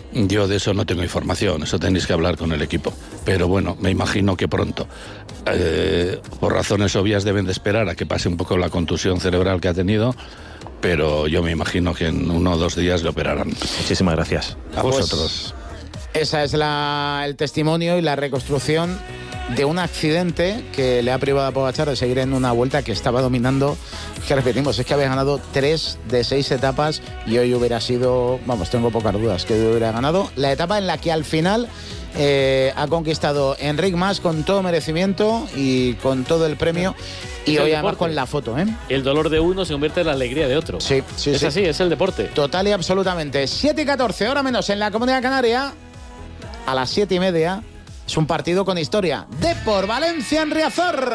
Yo de eso no tengo información, eso tenéis que hablar con el equipo. Pero bueno, me imagino que pronto. Por razones obvias deben de esperar a que pase un poco la contusión cerebral que ha tenido, pero yo me imagino que en 1 o 2 días le operarán. Muchísimas gracias. A vosotros. Esa es el testimonio y la reconstrucción de un accidente que le ha privado a Pogačar de seguir en una vuelta que estaba dominando, que repetimos, es que había ganado 3 de 6 etapas y hoy hubiera sido, vamos, tengo pocas dudas que hoy hubiera ganado la etapa en la que al final ha conquistado Enric Mas con todo merecimiento y con todo el premio. Y hoy además con la foto, ¿eh? El dolor de uno se convierte en la alegría de otro. Sí. Es así, es el deporte. Total y absolutamente. 7:14, hora menos en la Comunidad Canaria. A las 7:30 es un partido con historia. Depor Valencia en Riazor.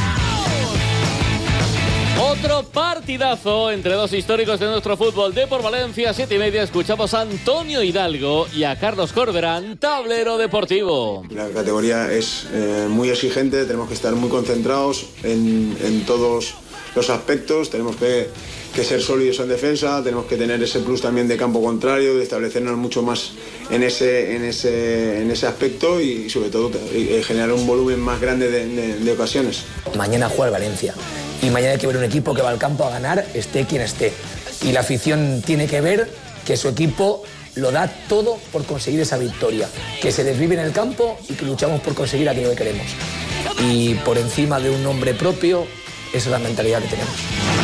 Otro partidazo entre dos históricos de nuestro fútbol. Depor Valencia, 7:30. Escuchamos a Antonio Hidalgo y a Carlos Corberán, tablero deportivo. La categoría es muy exigente, tenemos que estar muy concentrados en todos los aspectos, tenemos que ser sólidos en defensa, tenemos que tener ese plus también de campo contrario, de establecernos mucho más en ese aspecto y sobre todo generar un volumen más grande de ocasiones. Mañana juega el Valencia y mañana hay que ver un equipo que va al campo a ganar, esté quien esté. Y la afición tiene que ver que su equipo lo da todo por conseguir esa victoria, que se desvive en el campo y que luchamos por conseguir aquello que queremos. Y por encima de un nombre propio, esa es la mentalidad que tenemos.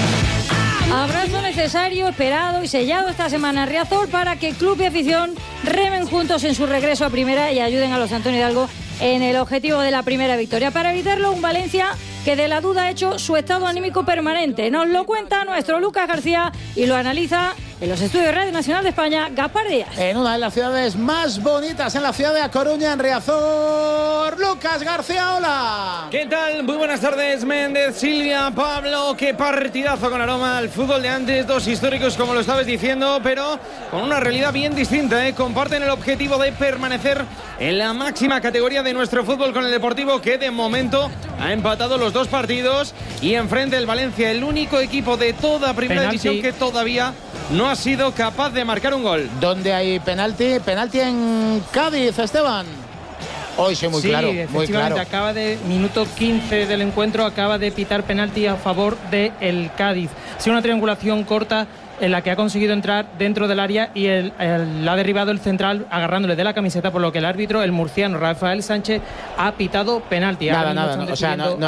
Abrazo necesario, esperado y sellado esta semana en Riazor para que club y afición remen juntos en su regreso a primera y ayuden a los Antonio Hidalgo en el objetivo de la primera victoria. Para evitarlo, un Valencia que de la duda ha hecho su estado anímico permanente. Nos lo cuenta nuestro Lucas García y lo analiza en los estudios de Radio Nacional de España, Gaspar Díaz. En una de las ciudades más bonitas, en la ciudad de A Coruña, en Riazor, Lucas García, hola. ¿Qué tal? Muy buenas tardes, Méndez, Silvia, Pablo. Qué partidazo con aroma al fútbol de antes, dos históricos como lo estabas diciendo, pero con una realidad bien distinta, ¿eh? Comparten el objetivo de permanecer en la máxima categoría de nuestro fútbol con el Deportivo, que de momento ha empatado los 2 partidos, y enfrente el Valencia, el único equipo de toda primera división que todavía no ha sido capaz de marcar un gol. ¿Dónde hay penalti? Penalti en Cádiz, Esteban. Hoy sí, muy claro, muy claro. Acaba de minuto 15 del encuentro, acaba de pitar penalti a favor del Cádiz. Ha sido una triangulación corta en la que ha conseguido entrar dentro del área y ha derribado el central agarrándole de la camiseta, por lo que el árbitro, el murciano Rafael Sánchez, ha pitado penalti. Nada, o sea, no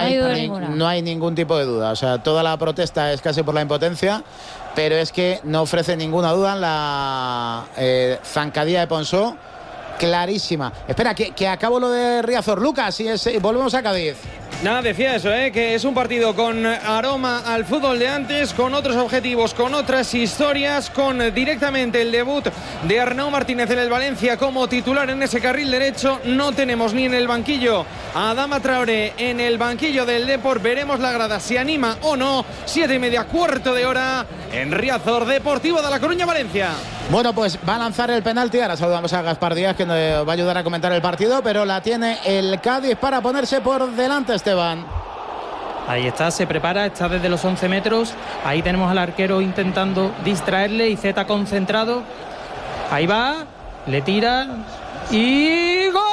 hay ningún tipo de duda. O sea, toda la protesta es casi por la impotencia, pero es que no ofrece ninguna duda en la zancadilla de Ponsó, clarísima. Espera, que acabo lo de Riazor, Lucas, y volvemos a Cádiz. Nada, decía eso, que es un partido con aroma al fútbol de antes, con otros objetivos, con otras historias, con directamente el debut de Arnau Martínez en el Valencia como titular en ese carril derecho. No tenemos ni en el banquillo a Adama Traoré, en el banquillo del Depor. Veremos la grada si anima o no. 7:30, cuarto de hora en Riazor, Deportivo de La Coruña, Valencia. Bueno, pues va a lanzar el penalti. Ahora saludamos a Gaspar Díaz, que nos va a ayudar a comentar el partido, pero la tiene el Cádiz para ponerse por delante, Esteban. Ahí está, se prepara, está desde los 11 metros. Ahí tenemos al arquero intentando distraerle y Zeta concentrado. Ahí va, le tira y ¡gol!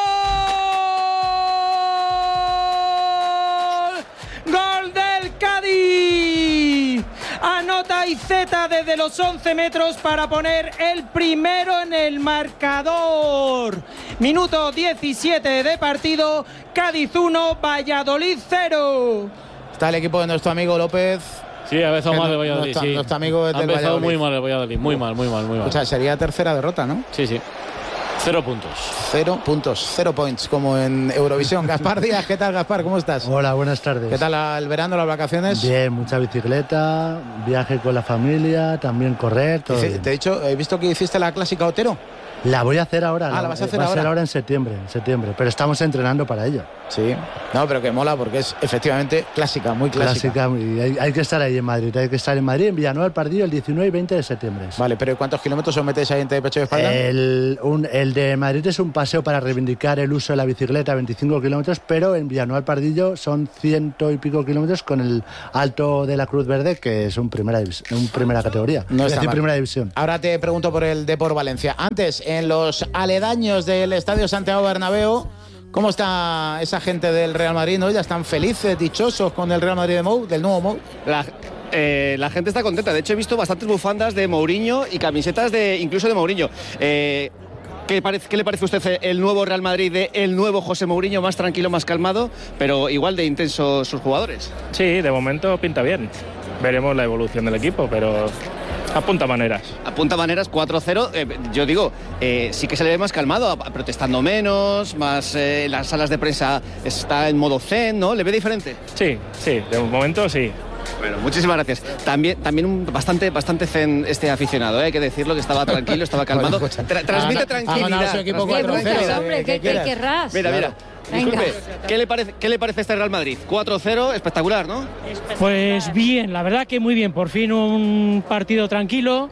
¡Gol del Cádiz! Anota Iceta desde los 11 metros para poner el primero en el marcador. Minuto 17 de partido. Cádiz 1, Valladolid 0. Está el equipo de nuestro amigo López. Sí, ha empezado mal el Valladolid. Nuestro amigo es del Valladolid. Ha empezado muy mal el Valladolid, muy mal. O sea, sería tercera derrota, ¿no? Sí. 0 puntos. 0 puntos, 0 points, como en Eurovisión. Gaspar Díaz, ¿qué tal, Gaspar? ¿Cómo estás? Hola, buenas tardes. ¿Qué tal el verano, las vacaciones? Bien, mucha bicicleta, viaje con la familia, también correr, todo bien. Te he dicho, he visto que hiciste la clásica Otero. La voy a hacer ahora. ¿La vas a hacer ahora? Va a ser ahora en septiembre, pero estamos entrenando para ello. Sí, no, pero que mola porque es efectivamente clásica, muy clásica. Y hay que estar ahí en Madrid, en Villanueva el partido el 19 y 20 de septiembre. Vale, pero ¿cuántos kilómetros os metéis ahí entre pecho y espalda? El El de Madrid es un paseo para reivindicar el uso de la bicicleta, 25 kilómetros, pero en Villanueva del Pardillo son 100 y pico kilómetros con el Alto de la Cruz Verde, que es un primera categoría, no es decir, primera división. Ahora te pregunto por el Depor Valencia. Antes, en los aledaños del Estadio Santiago Bernabéu, ¿cómo está esa gente del Real Madrid? ¿No? ¿Ya están felices, dichosos con el Real Madrid de Mou, del nuevo Mou? La gente está contenta. De hecho, he visto bastantes bufandas de Mourinho y camisetas incluso de Mourinho. ¿Qué le parece a usted el nuevo Real Madrid el nuevo José Mourinho? Más tranquilo, más calmado, pero igual de intensos sus jugadores. Sí, de momento pinta bien. Veremos la evolución del equipo, pero apunta maneras. Apunta maneras, 4-0. Yo digo, sí que se le ve más calmado, protestando menos, más las salas de prensa está en modo zen, ¿no? ¿Le ve diferente? Sí, de momento sí. Bueno, muchísimas gracias. También bastante zen este aficionado, hay que decirlo, que estaba tranquilo, estaba calmado. Transmite tranquilidad. Su equipo 4-0. Hombre, ¿qué querrás? Mira. Disculpe, ¿qué le parece este Real Madrid? 4-0, espectacular, ¿no? Pues bien, la verdad que muy bien. Por fin un partido tranquilo,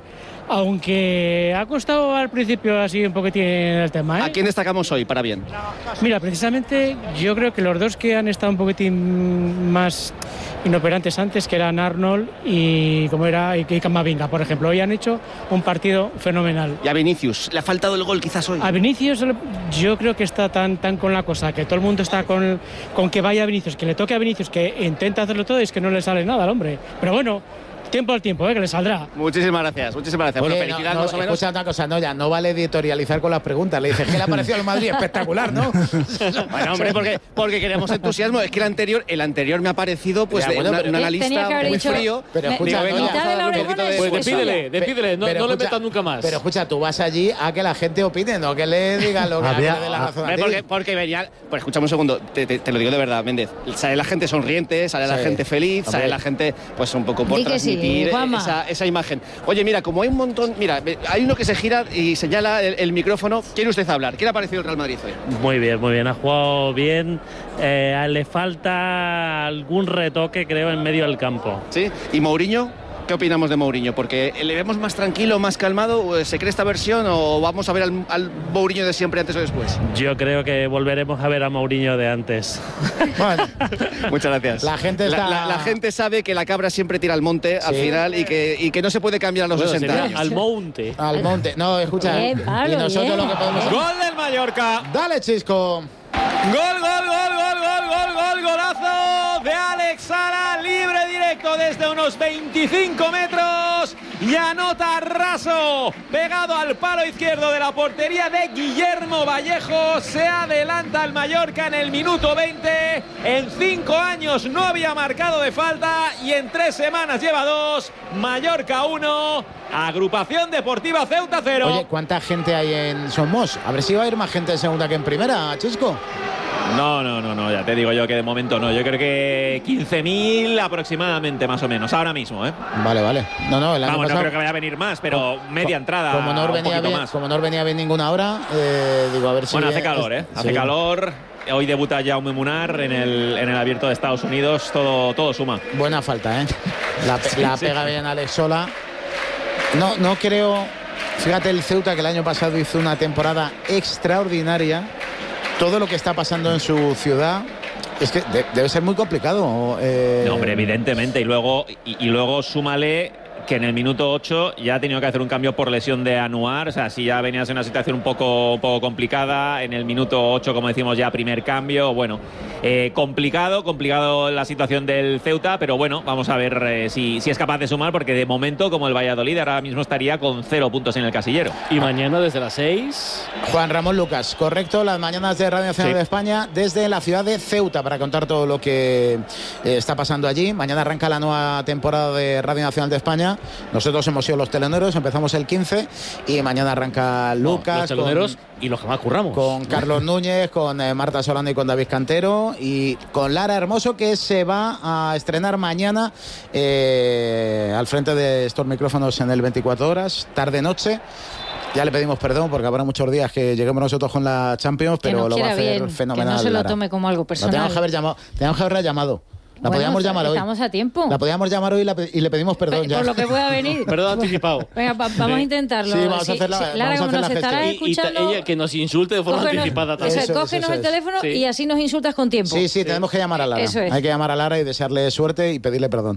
aunque ha costado al principio así un poquitín el tema, ¿eh? ¿A quién destacamos hoy para bien? Mira, precisamente yo creo que los dos que han estado un poquitín más inoperantes antes, que eran Arnold y Camavinga, por ejemplo, hoy han hecho un partido fenomenal. Y a Vinicius, ¿le ha faltado el gol quizás hoy? A Vinicius yo creo que está tan con la cosa, que todo el mundo está con que vaya a Vinicius, que le toque a Vinicius, que intenta hacerlo todo y es que no le sale nada al hombre. Pero bueno, tiempo al tiempo, que le saldrá. Muchísimas gracias. Oye, bueno, felicidades más o menos. Escucha una cosa, ya no vale editorializar con las preguntas. Le dices, ¿qué le ha parecido al Madrid? Espectacular, ¿no? Bueno, hombre, porque queremos entusiasmo. Es que el anterior me ha parecido un analista muy frío. Pero escucha, pues despídele, no le metas nunca más. Pero escucha, tú vas allí a que la gente opine, no que le digan lo que le dé la razón a ti. Porque venía, pues escuchame un segundo, te lo digo de verdad, Méndez. Sale la gente sonriente, sale la gente feliz, sale la gente pues un poco por transmitir esa imagen. Oye, mira, como hay un montón, mira, hay uno que se gira y señala el micrófono. ¿Quiere usted hablar? ¿Qué le ha parecido el Real Madrid hoy? Muy bien, ha jugado bien. Le falta algún retoque, creo, en medio del campo. ¿Sí? ¿Y Mourinho? ¿Qué opinamos de Mourinho? Porque le vemos más tranquilo, más calmado. ¿Se cree esta versión o vamos a ver al Mourinho de siempre antes o después? Yo creo que volveremos a ver a Mourinho de antes. Bueno, muchas gracias. La gente sabe que la cabra siempre tira al monte al final y que no se puede cambiar a los 60 años. Al monte. Al monte. No, escucha. Bien, Pablo, y nosotros bien. lo que podemos hacer. Gol del Mallorca. Dale, Chisco. Golazo de Alex Sara, libre directo desde unos 25 metros y anota raso, pegado al palo izquierdo de la portería de Guillermo Vallejo. Se adelanta el Mallorca en el minuto 20. En 5 años no había marcado de falta y en 3 semanas lleva 2. Mallorca 1, Agrupación Deportiva Ceuta 0. Oye, ¿cuánta gente hay en Somos? A ver si va a ir más gente en segunda que en primera, Chisco. No, ya te digo yo que de momento no. Yo creo que 15.000 aproximadamente, más o menos, ahora mismo, ¿eh? Vale. No, el año Vamos, pasado, no creo que vaya a venir más, pero media entrada. Como no venía bien ninguna hora, digo, a ver si... Bueno, hace calor, ¿eh? Hace calor. Hoy debuta Jaume Munar en el Abierto de Estados Unidos. Todo suma. Buena falta, ¿eh? La pega bien Alex Sola. No creo... Fíjate, el Ceuta, que el año pasado hizo una temporada extraordinaria. Todo lo que está pasando en su ciudad es que debe ser muy complicado. No, hombre, evidentemente. Y luego súmale que en el minuto 8 ya ha tenido que hacer un cambio por lesión de Anuar. O sea, si ya venías en una situación un poco complicada, en el minuto 8, como decimos, ya primer cambio. Bueno, complicado la situación del Ceuta, pero bueno, vamos a ver si es capaz de sumar, porque de momento, como el Valladolid, ahora mismo estaría con 0 puntos en el casillero. Y mañana desde las 6... Juan Ramón Lucas, correcto, las mañanas de Radio Nacional de España desde la ciudad de Ceuta para contar todo lo que está pasando allí. Mañana arranca la nueva temporada de Radio Nacional de España. Nosotros hemos sido los teloneros, empezamos el 15 y mañana arranca Lucas. Los teloneros y los que más curramos. Con Carlos Núñez, con Marta Solano y con David Cantero y con Lara Hermoso, que se va a estrenar mañana al frente de estos micrófonos en el 24 horas, tarde-noche. Ya le pedimos perdón porque habrá muchos días que lleguemos nosotros con la Champions, pero lo va a hacer fenomenal. Que no se lo Lara. tome como algo personal. Tenemos que haber llamado. La podíamos llamar hoy. Estamos a tiempo. La podíamos llamar hoy y le pedimos perdón ya. Por lo que pueda venir. Perdón anticipado. Venga, vamos a intentarlo. Sí, vamos a hacer la Lara, como nos estarás escuchando... ella que nos insulte de forma anticipada también. Cógenos el teléfono y así nos insultas con tiempo. Sí, tenemos que llamar a Lara. Eso es. Hay que llamar a Lara y desearle suerte y pedirle perdón.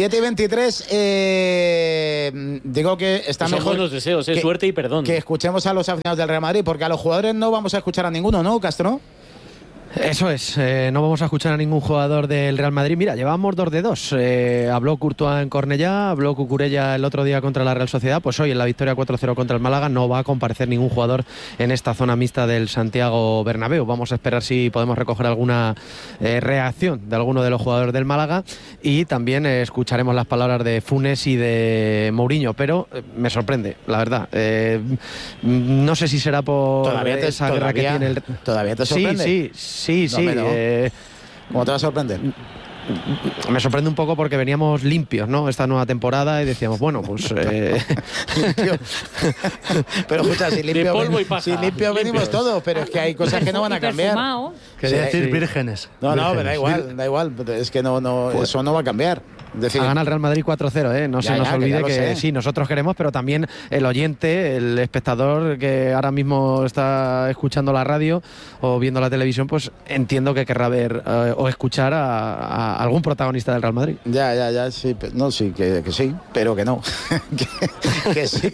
7:23, digo que está son mejor... buenos deseos, suerte y perdón. Que escuchemos a los aficionados del Real Madrid, porque a los jugadores no vamos a escuchar a ninguno, ¿no, Castro? Eso es, no vamos a escuchar a ningún jugador del Real Madrid. Mira, llevamos 2 de 2. Habló Courtois en Cornellá, habló Cucurella el otro día contra la Real Sociedad. Pues hoy en la victoria 4-0 contra el Málaga no va a comparecer ningún jugador en esta zona mixta del Santiago Bernabéu. Vamos a esperar si podemos recoger alguna reacción de alguno de los jugadores del Málaga, y también escucharemos las palabras de Funes y de Mourinho, pero me sorprende, la verdad. No sé si será por esa guerra que tiene el... ¿Todavía te sorprende? Sí. ¿Cómo te va a sorprender? Me sorprende un poco porque veníamos limpios, ¿no? Esta nueva temporada y decíamos, bueno, pues... Limpio. Pero escucha, si limpio venimos todos, pero es que hay cosas que no van a cambiar. Quería decir vírgenes. No, pero da igual. Es que no, pues, eso no va a cambiar. Ha ganado el Real Madrid 4-0, no se nos olvide que sí, nosotros queremos, pero también el oyente, el espectador que ahora mismo está escuchando la radio o viendo la televisión, pues entiendo que querrá ver o escuchar a algún protagonista del Real Madrid. Ya, sí, no, sí, que sí, pero que no. que sí,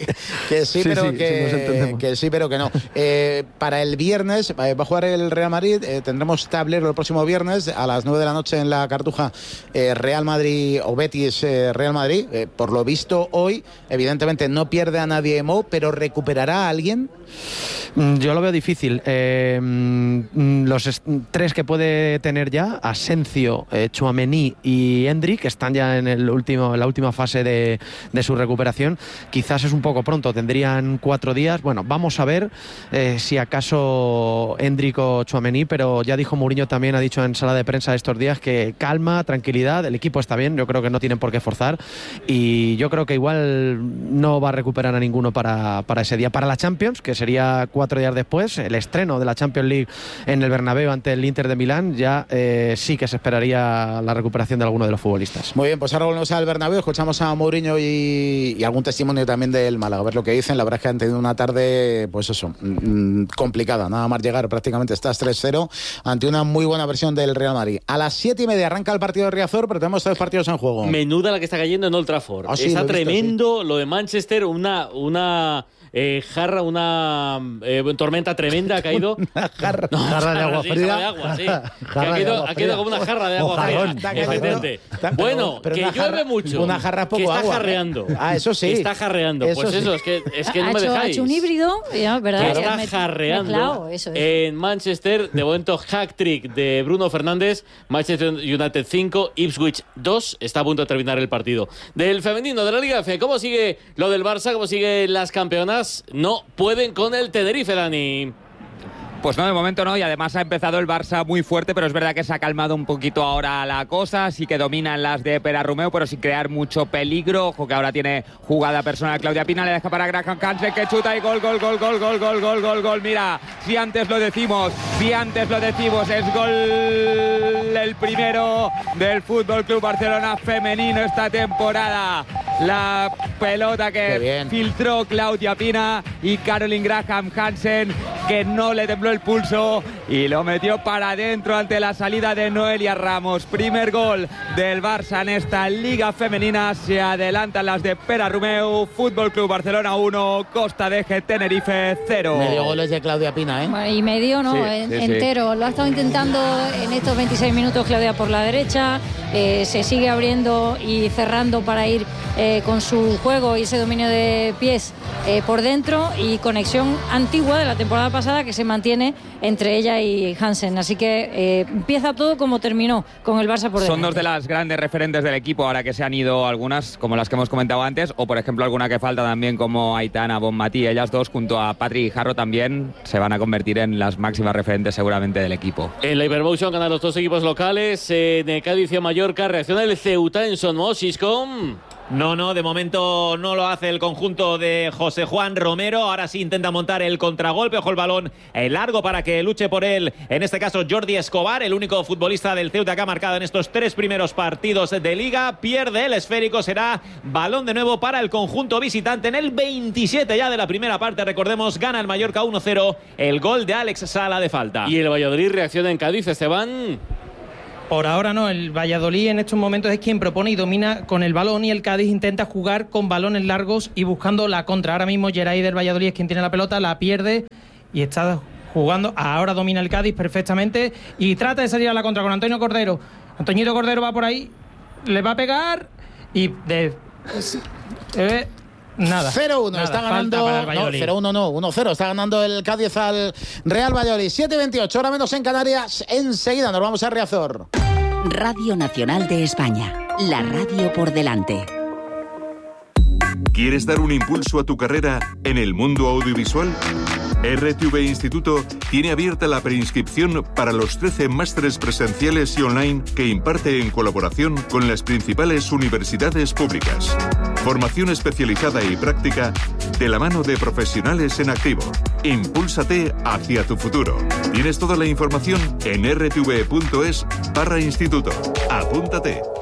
pero que no. Para el viernes va a jugar el Real Madrid, tendremos tablero el próximo viernes a las 9 de la noche en la Cartuja, Real Madrid o Betis Real Madrid. Por lo visto hoy, evidentemente no pierde a nadie Mo, pero ¿recuperará a alguien? Yo lo veo difícil. Los 3 que puede tener ya, Asensio, Tchouaméni y Endrick, que están ya en la última fase de su recuperación, quizás es un poco pronto, tendrían 4 días. Bueno, vamos a ver si acaso Endrick o Tchouaméni, pero ya dijo Mourinho, también ha dicho en sala de prensa estos días que calma, tranquilidad, el equipo está bien, yo creo que no tienen por qué forzar, y yo creo que igual no va a recuperar a ninguno para ese día. Para la Champions, que sería 4 días después, el estreno de la Champions League en el Bernabéu ante el Inter de Milán, ya sí que se esperaría la recuperación de alguno de los futbolistas. Muy bien, pues ahora volvemos al Bernabéu, escuchamos a Mourinho y algún testimonio también del Málaga, a ver lo que dicen. La verdad es que han tenido una tarde, pues eso, complicada, nada más llegar, prácticamente estás 3-0 ante una muy buena versión del Real Madrid. A las 7:30 arranca el partido de Riazor, pero tenemos 3 partidos en juego. Menuda la que está cayendo en Old Trafford. Sí, está tremendo, sí. Lo de Manchester, una jarra, una tormenta tremenda ha caído. Una jarra de agua fría. Jarra de agua, sí. Ha caído como una jarra de agua fría. Efectivamente. Bueno, que llueve mucho. Una jarra poco agua. Que está agua. jarreando. Eso sí. Que está jarreando. Eso pues sí. eso, es que no me dejáis. Ha hecho un híbrido, ¿verdad? Que está jarreando en Manchester. De momento, hack-trick de Bruno Fernández. Manchester United 5, Ipswich 2. Está a punto de terminar el partido. Del femenino de la Liga F, ¿cómo sigue lo del Barça? ¿Cómo siguen las campeonas? No pueden con el Tenerife, Dani. Pues no, de momento no, y además ha empezado el Barça muy fuerte, pero es verdad que se ha calmado un poquito ahora la cosa, sí que dominan las de Pere Romeu, pero sin crear mucho peligro. Ojo que ahora tiene jugada personal Claudia Pina, le deja para Graham Hansen, que chuta y gol. Mira, si antes lo decimos, es gol el primero del Fútbol Club Barcelona femenino esta temporada. La pelota que filtró Claudia Pina y Caroline Graham Hansen, que no le tembló el pulso y lo metió para adentro ante la salida de Noelia Ramos. Primer gol del Barça en esta Liga Femenina. Se adelantan las de Pere Romeu. Fútbol Club Barcelona 1, Costa de Eje Tenerife 0. Medio goles de Claudia Pina, ¿eh? Bueno, y medio, ¿no? Entero. Lo ha estado intentando en estos 26 minutos Claudia por la derecha. Se sigue abriendo y cerrando para ir con su juego y ese dominio de pies por dentro, y conexión antigua de la temporada pasada que se mantiene entre ella y Hansen. Así que empieza todo como terminó, con el Barça por dentro. Son dos de las grandes referentes del equipo, ahora que se han ido algunas, como las que hemos comentado antes, o por ejemplo alguna que falta también, como Aitana Bonmatí. Ellas dos, junto a Patri y Jarro, también se van a convertir en las máximas referentes seguramente del equipo. En la Hypermotion ganan los dos equipos locales. En Cádiz y Mallorca reacciona el Ceuta en Son Mossis con... No, de momento no lo hace el conjunto de José Juan Romero. Ahora sí intenta montar el contragolpe. Ojo el balón largo para que luche por él, en este caso Jordi Escobar, el único futbolista del Ceuta que ha marcado en estos 3 primeros partidos de Liga. Pierde el esférico, será balón de nuevo para el conjunto visitante en el 27 ya de la primera parte. Recordemos, gana el Mallorca 1-0, el gol de Alex Sala de falta. Y el Valladolid reacciona en Cádiz, Esteban. Por ahora no, el Valladolid en estos momentos es quien propone y domina con el balón, y el Cádiz intenta jugar con balones largos y buscando la contra. Ahora mismo Geray del Valladolid es quien tiene la pelota, la pierde y está jugando. Ahora domina el Cádiz perfectamente y trata de salir a la contra con Antonio Cordero. Antoñito Cordero va por ahí, le va a pegar y nada. 0-1 está ganando. 0-1 no, 1-0 está ganando el Cádiz al Real Valladolid. 7:28, hora menos en Canarias. Enseguida nos vamos a Riazor. Radio Nacional de España, la radio por delante. ¿Quieres dar un impulso a tu carrera en el mundo audiovisual? RTV Instituto tiene abierta la preinscripción para los 13 másteres presenciales y online que imparte en colaboración con las principales universidades públicas. Formación especializada y práctica de la mano de profesionales en activo. Impúlsate hacia tu futuro. Tienes toda la información en rtv.es/instituto. Apúntate.